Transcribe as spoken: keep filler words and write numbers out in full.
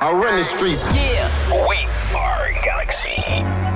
I run the streets. Yeah. We are Galaxy.